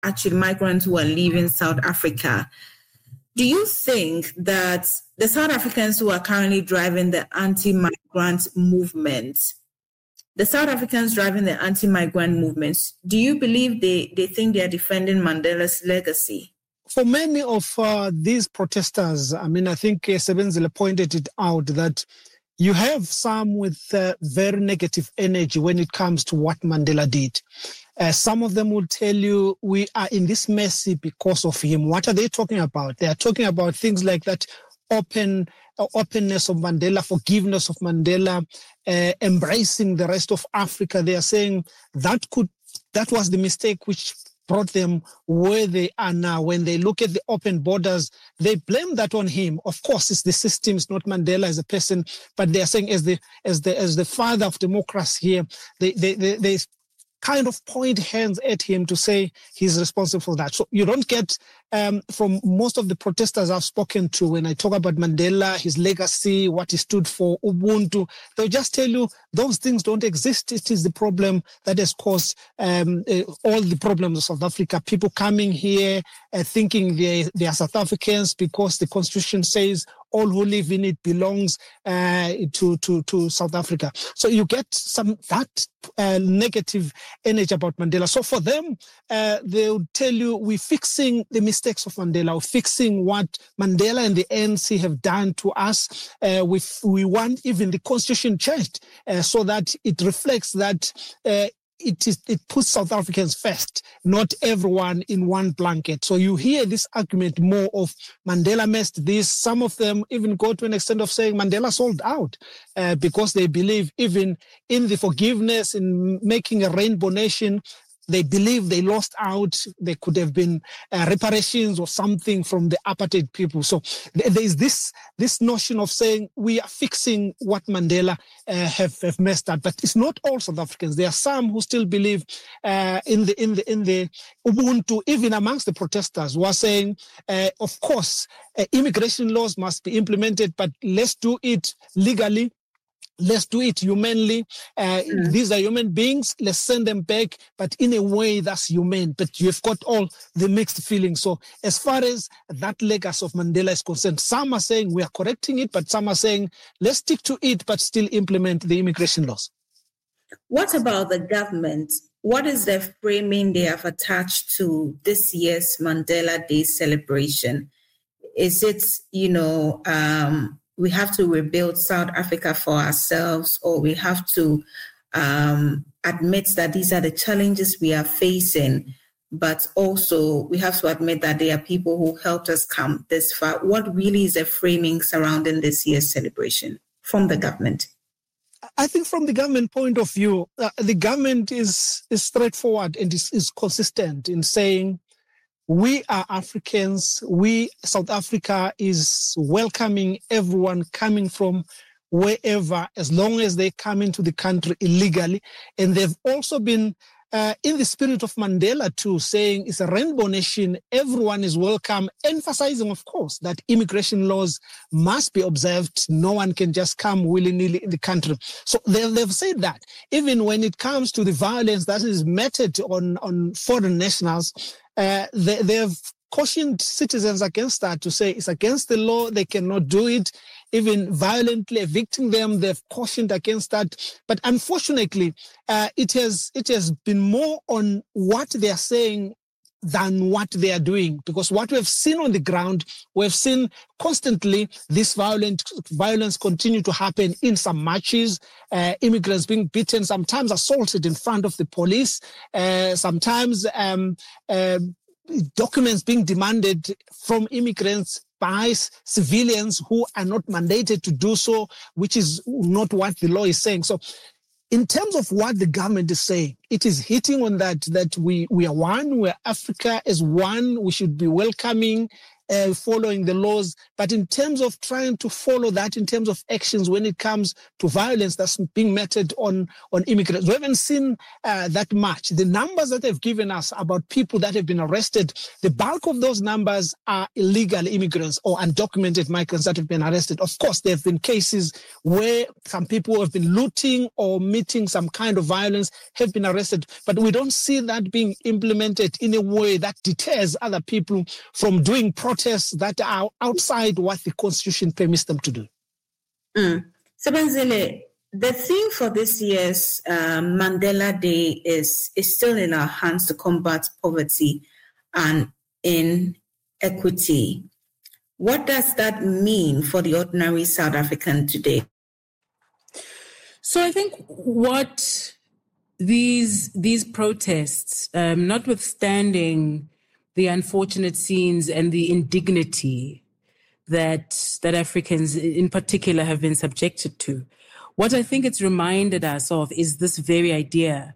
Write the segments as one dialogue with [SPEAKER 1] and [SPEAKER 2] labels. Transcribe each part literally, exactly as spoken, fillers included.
[SPEAKER 1] actually migrants who are leaving South Africa. Do you think that the South Africans who are currently driving the anti-migrant movement, the South Africans driving the anti-migrant movements, do you believe they, they think they are defending Mandela's legacy?
[SPEAKER 2] For many of uh, these protesters, I mean, I think uh, Sebenzile pointed it out that you have some with uh, very negative energy when it comes to what Mandela did. Uh, some of them will tell you, we are in this messy because of him. What are they talking about? They are talking about things like that open uh, openness of Mandela, forgiveness of Mandela, uh, embracing the rest of Africa. They are saying that could that was the mistake which brought them where they are now. When they look at the open borders, they blame that on him. Of course, it's the system, it's not Mandela as a person, but they are saying as the as the as the father of democracy here, they they they, they kind of point hands at him to say he's responsible for that. So you don't get um, from most of the protesters I've spoken to, when I talk about Mandela, his legacy, what he stood for, Ubuntu, they'll just tell you those things don't exist. It is the problem that has caused um, uh, all the problems of South Africa. People coming here uh, thinking they, they are South Africans because the constitution says all who live in it belongs uh, to, to, to South Africa. So you get some that uh, negative energy about Mandela. So for them, uh, they'll tell you, we're fixing the mistakes of Mandela, we're fixing what Mandela and the A N C have done to us. Uh, we, we want even the constitution changed uh, so that it reflects that uh, It is. It puts South Africans first, not everyone in one blanket. So you hear this argument more of Mandela missed this. Some of them even go to an extent of saying Mandela sold out uh, because they believe even in the forgiveness, in making a rainbow nation, they believe they lost out. There could have been uh, reparations or something from the apartheid people. So th- there is this this notion of saying we are fixing what Mandela uh, have, have messed up. But it's not all South Africans. There are some who still believe uh, in the in the in the Ubuntu, even amongst the protesters, who are saying, uh, of course, uh, immigration laws must be implemented, but let's do it legally. Let's do it humanly. Uh, mm. These are human beings. Let's send them back, but in a way that's humane. But you've got all the mixed feelings. So as far as that legacy of Mandela is concerned, some are saying we are correcting it, but some are saying let's stick to it, but still implement the immigration laws.
[SPEAKER 1] What about the government? What is the framing they have attached to this year's Mandela Day celebration? Is it, you know, um, we have to rebuild South Africa for ourselves, or we have to um, admit that these are the challenges we are facing, but also we have to admit that there are people who helped us come this far? What really is the framing surrounding this year's celebration from the government?
[SPEAKER 2] I think from the government point of view, uh, the government is, is straightforward and is, is consistent in saying, we are Africans. We, South Africa, is welcoming everyone coming from wherever, as long as they come into the country illegally. And they've also been, uh, in the spirit of Mandela too, saying it's a rainbow nation, everyone is welcome, emphasizing, of course, that immigration laws must be observed. No one can just come willy-nilly in the country. So they've, they've said that. Even when it comes to the violence that is meted on, on foreign nationals, Uh, they, they've cautioned citizens against that, to say it's against the law, they cannot do it, even violently evicting them. They've cautioned against that. But unfortunately, uh, it has it has been more on what they are saying than what they are doing. Because what we have seen on the ground, we've seen constantly this violent violence continue to happen in some marches, uh, immigrants being beaten, sometimes assaulted in front of the police, uh, sometimes um, uh, documents being demanded from immigrants by civilians who are not mandated to do so, which is not what the law is saying. So in terms of what the government is saying, it is hitting on that, that we, we are one, we're Africa as one, we should be welcoming uh, following the laws. But in terms of trying to follow that, in terms of actions when it comes to violence that's being meted on, on immigrants, we haven't seen uh, that much. The numbers that they've given us about people that have been arrested, the bulk of those numbers are illegal immigrants or undocumented migrants that have been arrested. Of course, there have been cases where some people have been looting or meeting some kind of violence, have been arrested, but we don't see that being implemented in a way that deters other people from doing protests that are outside what the Constitution permits them to do.
[SPEAKER 1] Mm. Sebenzile, the theme for this year's uh, Mandela Day is, is still in our hands to combat poverty and inequity. What does that mean for the ordinary South African today?
[SPEAKER 3] So I think what these these protests, um, notwithstanding the unfortunate scenes and the indignity that that Africans in particular have been subjected to, what I think it's reminded us of is this very idea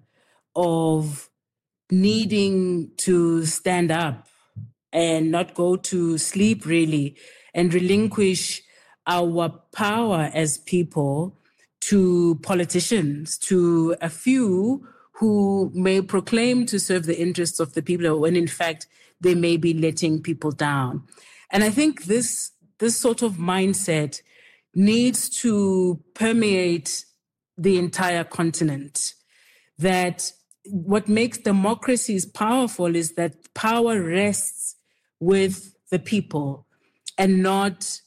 [SPEAKER 3] of needing to stand up and not go to sleep, really, and relinquish our power as people to politicians, to a few who may proclaim to serve the interests of the people when in fact they may be letting people down. And I think this, this sort of mindset needs to permeate the entire continent, that what makes democracies powerful is that power rests with the people and not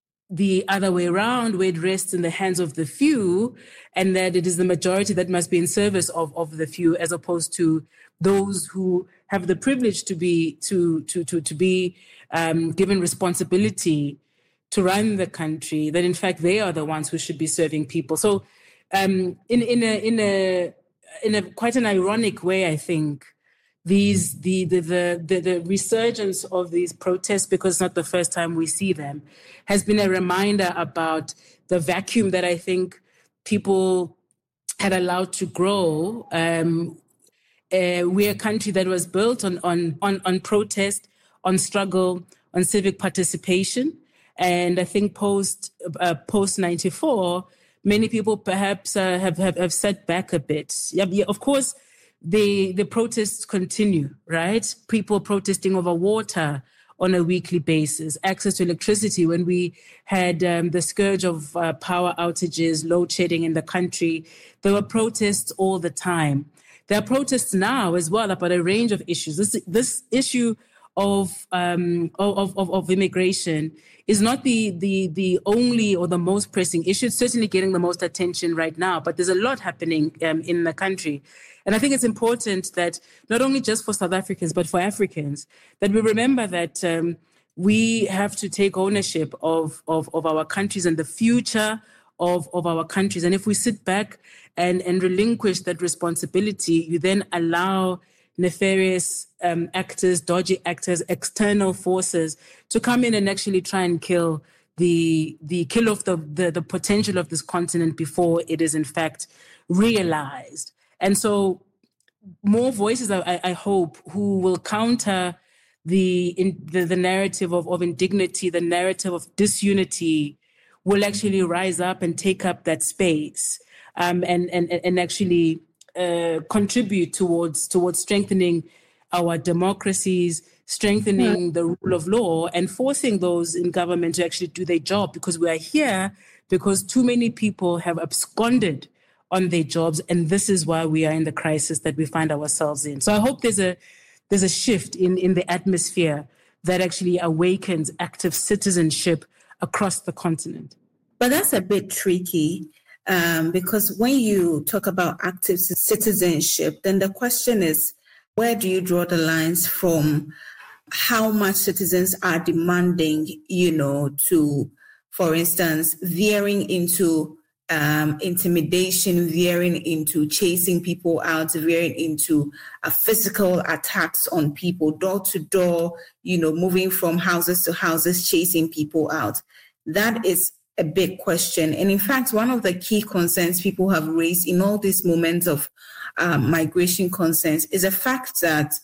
[SPEAKER 3] the other way around, where it rests in the hands of the few, and that it is the majority that must be in service of, of the few, as opposed to those who have the privilege to be to to to to be um, given responsibility to run the country. That in fact they are the ones who should be serving people. So, um, in in a in a in a quite an ironic way, I think these the the the the, the resurgence of these protests, because it's not the first time we see them, has been a reminder about the vacuum that I think people had allowed to grow. Um, uh, we're a country that was built on on on on protest, on struggle, on civic participation, and I think post uh, post ninety-four, many people perhaps uh, have, have have set back a bit. Yeah, yeah, of course. The the protests continue, right? People protesting over water on a weekly basis, access to electricity. When we had um, the scourge of uh, power outages, load shedding in the country, there were protests all the time. There are protests now as well about a range of issues. This this issue of um, of, of of immigration is not the the the only or the most pressing issue. It's certainly getting the most attention right now, but there's a lot happening um, in the country. And I think it's important that not only just for South Africans, but for Africans, that we remember that um, we have to take ownership of, of, of our countries and the future of, of our countries. And if we sit back and, and relinquish that responsibility, you then allow nefarious um, actors, dodgy actors, external forces to come in and actually try and kill the the kill off the, the, the potential of this continent before it is in fact realized. And so more voices, I, I hope, who will counter the, in, the, the narrative of, of indignity, the narrative of disunity, will actually rise up and take up that space um, and, and, and actually uh, contribute towards, towards strengthening our democracies, strengthening the rule of law, and forcing those in government to actually do their job, because we are here because too many people have absconded on their jobs, and this is why we are in the crisis that we find ourselves in. So I hope there's a there's a shift in, in the atmosphere that actually awakens active citizenship across the continent.
[SPEAKER 1] But that's a bit tricky um, because when you talk about active citizenship, then the question is, where do you draw the lines from how much citizens are demanding, you know, to, for instance, veering into Um, intimidation, veering into chasing people out, veering into uh, physical attacks on people, door to door, you know, moving from houses to houses, chasing people out. That is a big question. And in fact, one of the key concerns people have raised in all these moments of uh, migration concerns is the fact that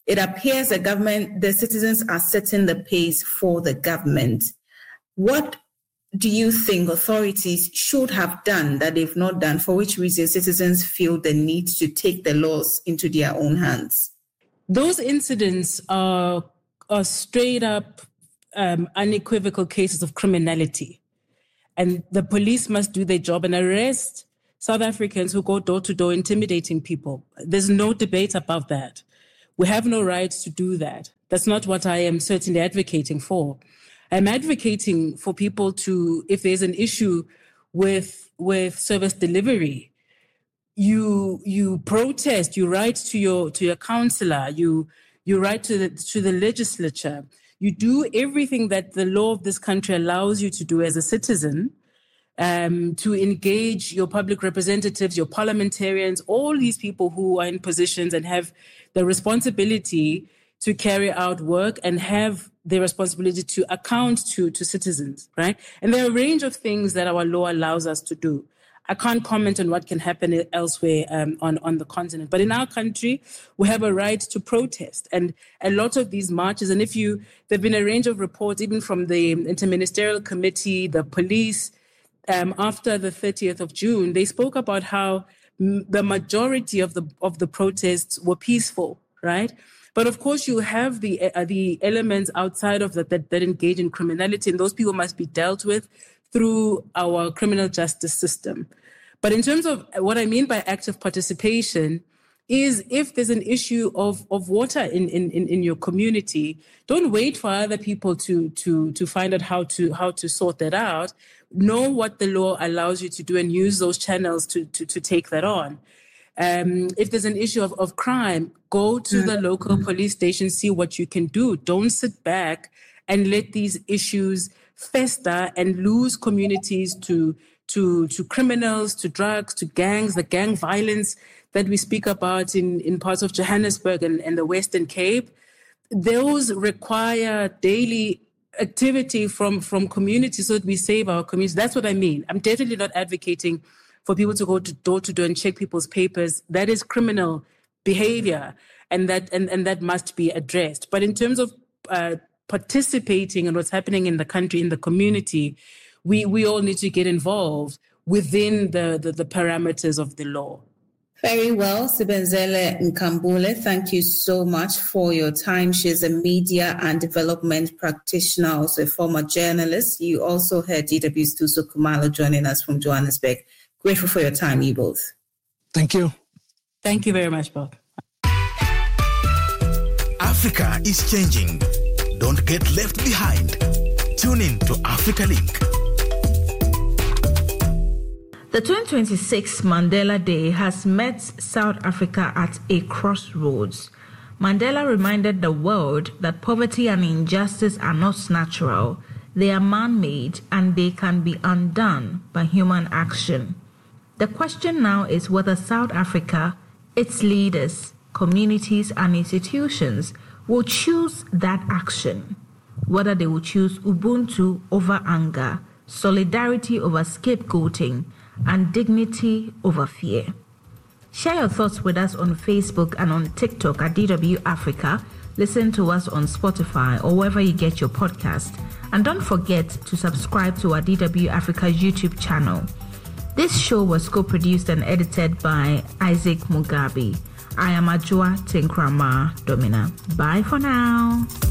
[SPEAKER 1] it appears the government, the citizens are setting the pace for the government. What do you think authorities should have done that they've not done, for which reason citizens feel the need to take the laws into their own hands?
[SPEAKER 3] Those incidents are, are straight up um, unequivocal cases of criminality. And the police must do their job and arrest South Africans who go door to door intimidating people. There's no debate about that. We have no right to do that. That's not what I am certainly advocating for. I'm advocating for people to, if there's an issue with with service delivery, you you protest, you write to your to your councillor, you you write to the to the legislature, you do everything that the law of this country allows you to do as a citizen, um, to engage your public representatives, your parliamentarians, all these people who are in positions and have the responsibility to carry out work and have the responsibility to account to, to citizens, right? And there are a range of things that our law allows us to do. I can't comment on what can happen elsewhere um, on, on the continent. But in our country, we have a right to protest. And a lot of these marches, and if you, there have been a range of reports, even from the Interministerial Committee, the police, um, after the thirtieth of June, they spoke about how m- the majority of the of the protests were peaceful, right? But of course, you have the uh, the elements outside of that, that that engage in criminality, and those people must be dealt with through our criminal justice system. But in terms of what I mean by active participation is if there's an issue of, of water in, in, in your community, don't wait for other people to, to, to find out how to how to sort that out. Know what the law allows you to do and use those channels to, to, to take that on. Um, if there's an issue of, of crime, go to the local police station, see what you can do. Don't sit back and let these issues fester and lose communities to to to criminals, to drugs, to gangs, the gang violence that we speak about in, in parts of Johannesburg and, and the Western Cape. Those require daily activity from, from communities so that we save our communities. That's what I mean. I'm definitely not advocating for people to go to door to door and check people's papers. That is criminal behavior, and that and, and that must be addressed. But in terms of uh, participating in what's happening in the country, in the community, we, we all need to get involved within the, the, the parameters of the law.
[SPEAKER 1] Very well, Sibenzele Nkambule, thank you so much for your time. She's a media and development practitioner, also a former journalist. You also heard D W's Thuso Khumalo joining us from Johannesburg. Grateful for your time, you both.
[SPEAKER 2] Thank you.
[SPEAKER 3] Thank you very much, Bob.
[SPEAKER 4] Africa is changing. Don't get left behind. Tune in to Africa Link.
[SPEAKER 5] The twenty twenty-six Mandela Day has met South Africa at a crossroads. Mandela reminded the world that poverty and injustice are not natural. They are man-made and they can be undone by human action. The question now is whether South Africa, its leaders, communities and institutions will choose that action. Whether they will choose Ubuntu over anger, solidarity over scapegoating, and dignity over fear. Share your thoughts with us on Facebook and on TikTok at D W Africa. Listen to us on Spotify or wherever you get your podcast. And don't forget to subscribe to our D W Africa YouTube channel. This show was co-produced and edited by Isaac Mugabe. I am Ajua Tinkrama Domina. Bye for now.